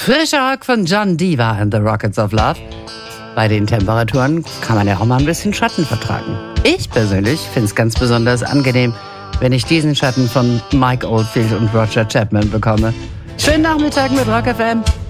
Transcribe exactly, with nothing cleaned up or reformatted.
Frischer Rock von John Diva and the Rockets of Love. Bei den Temperaturen kann man ja auch mal ein bisschen Schatten vertragen. Ich persönlich finde es ganz besonders angenehm, wenn ich diesen Schatten von Mike Oldfield und Roger Chapman bekomme. Schönen Nachmittag mit Rock F M.